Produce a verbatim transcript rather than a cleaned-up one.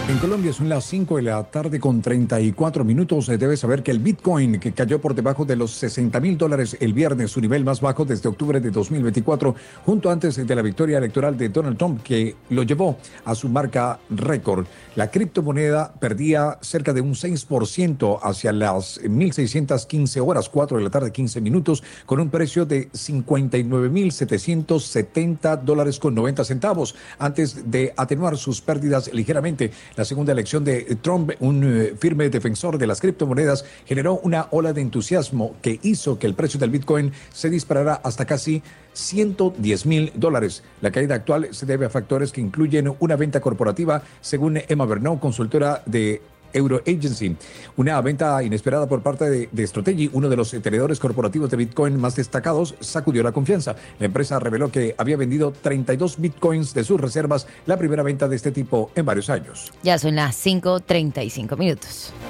En Colombia son las cinco de la tarde con treinta y cuatro minutos. Se debe saber que el Bitcoin, que cayó por debajo de los sesenta mil dólares el viernes, su nivel más bajo desde octubre de dos mil veinticuatro, junto antes de la victoria electoral de Donald Trump, que lo llevó a su marca récord. La criptomoneda perdía cerca de un seis por ciento hacia las mil seiscientas quince horas, cuatro de la tarde, quince minutos, con un precio de cincuenta y nueve mil setecientos setenta dólares con noventa centavos, antes de atenuar sus pérdidas ligeramente. La segunda elección de Trump, un eh, firme defensor de las criptomonedas, generó una ola de entusiasmo que hizo que el precio del Bitcoin se disparara hasta casi ciento diez mil dólares. La caída actual se debe a factores que incluyen una venta corporativa, según Emma Bernau, consultora de Euro Agency. Una venta inesperada por parte de, de Strategy, uno de los tenedores corporativos de Bitcoin más destacados, sacudió la confianza. La empresa reveló que había vendido treinta y dos Bitcoins de sus reservas, la primera venta de este tipo en varios años. Ya son las cinco treinta y cinco minutos.